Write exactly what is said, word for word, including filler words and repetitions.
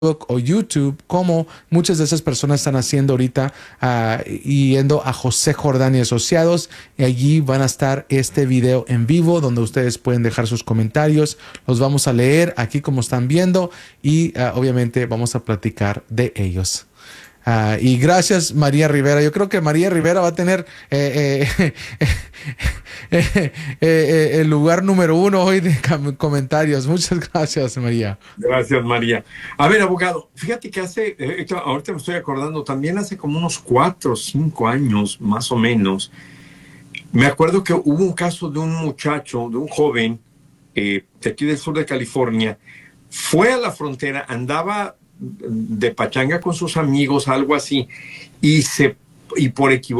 o YouTube, como muchas de esas personas están haciendo ahorita, uh, yendo a José Jordán y Asociados, y allí van a estar este video en vivo donde ustedes pueden dejar sus comentarios, los vamos a leer aquí como están viendo y uh, obviamente vamos a platicar de ellos. Uh, y gracias María Rivera. Yo creo que María Rivera va a tener eh, eh, eh, eh, el lugar número uno hoy de comentarios. Muchas gracias, María. Gracias, María. A ver, abogado, fíjate que hace, eh, ahorita me estoy acordando, también hace como unos cuatro o cinco años, más o menos, me acuerdo que hubo un caso de un muchacho, de un joven, eh, de aquí del sur de California, fue a la frontera, andaba de pachanga con sus amigos, algo así, y se y por equivocación